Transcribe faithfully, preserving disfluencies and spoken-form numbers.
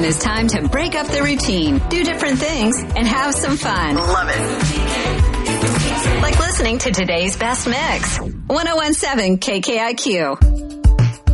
is time to break up the routine, do different things, and have some fun. Love it. Like listening to today's best mix. one oh one point seven K K I Q.